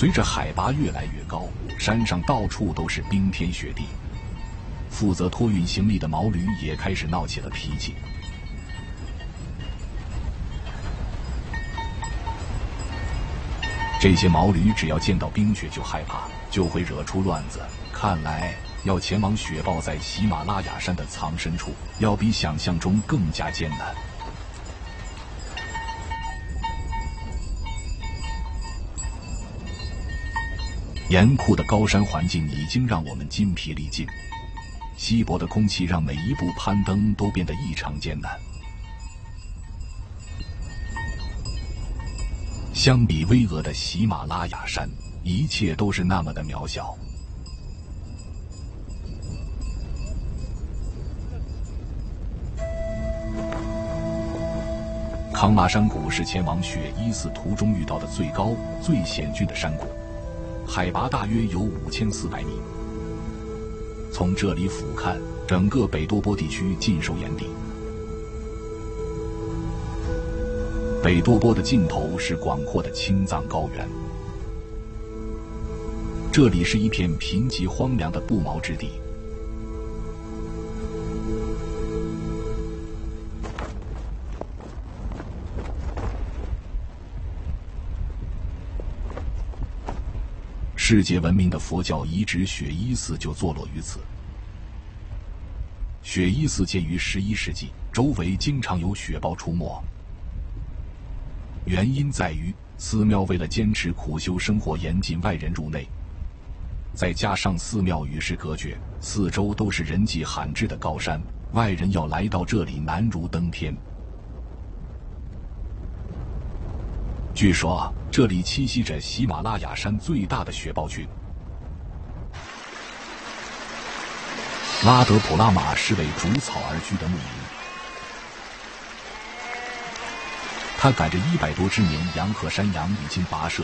随着海拔越来越高，山上到处都是冰天雪地。负责托运行李的毛驴也开始闹起了脾气。这些毛驴只要见到冰雪就害怕，就会惹出乱子。看来要前往雪豹在喜马拉雅山的藏身处，要比想象中更加艰难。严酷的高山环境已经让我们筋疲力尽，稀薄的空气让每一步攀登都变得异常艰难。相比巍峨的喜马拉雅山，一切都是那么的渺小。康拉山谷是前往雪伊寺途中遇到的最高、最险峻的山谷，海拔大约有5400米。从这里俯瞰，整个北多波地区尽收眼底。北多波的尽头是广阔的青藏高原，这里是一片贫瘠荒凉的不毛之地。世界闻名的佛教遗址雪伊寺就坐落于此。雪伊寺建于11世纪，周围经常有雪豹出没。原因在于寺庙为了坚持苦修生活，严禁外人入内，再加上寺庙与世隔绝，四周都是人迹罕至的高山，外人要来到这里难如登天。据说这里栖息着喜马拉雅山最大的雪豹群。拉德普拉玛是为逐草而居的牧民，他赶着100多只绵羊和山羊已经跋涉